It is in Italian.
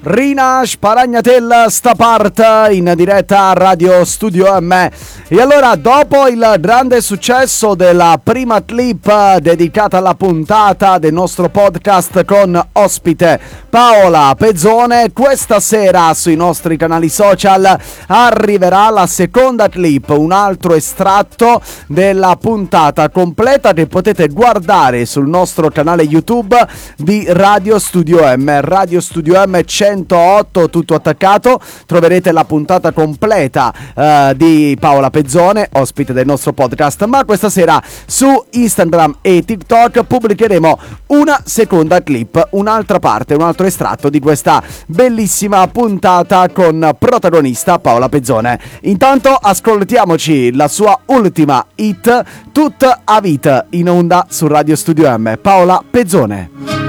Rina Sparagnatella sta part in diretta a Radio Studio M. E allora, dopo il grande successo della prima clip dedicata alla puntata del nostro podcast con ospite Paola Pezzone, questa sera sui nostri canali social arriverà la seconda clip, un altro estratto della puntata completa che potete guardare sul nostro canale YouTube di Radio Studio M. Radio Studio M 108, tutto attaccato, troverete la puntata completa di Paola Pezzone, ospite del nostro podcast, ma questa sera su Instagram e TikTok pubblicheremo una seconda clip, un'altra parte, un altro estratto di questa bellissima puntata con protagonista Paola Pezzone. Intanto ascoltiamoci la sua ultima hit, Tutta a vita, in onda su Radio Studio M. Paola Pezzone.